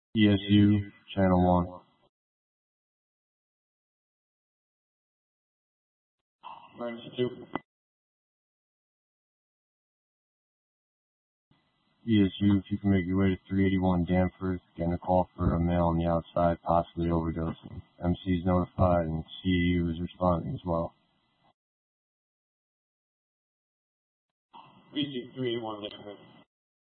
ESU, Channel 1. Emergency 2. ESU, if you can make your way to 381 Danforth, getting a call for a male on the outside, possibly overdosing. MC is notified and CEU is responding as well. Precinct 381 Danforth.